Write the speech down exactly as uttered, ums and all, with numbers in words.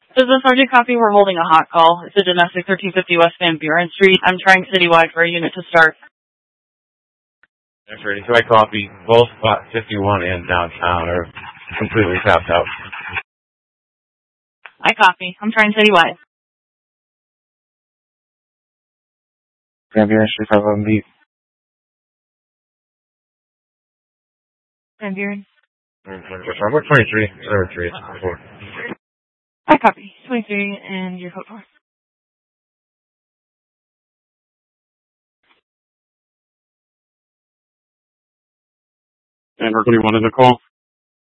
Does the subject copy we're holding a hot call? It's a domestic thirteen fifty West Van Buren Street. I'm trying citywide for a unit to start. That's ready. So I copy both spot fifty-one and downtown are completely tapped out. I copy. I'm trying citywide. Van Buren Street, five eleven beat. Van Buren. What twenty-three? Or three. Four. I copy. twenty-three and your code four. And we're going to want to call.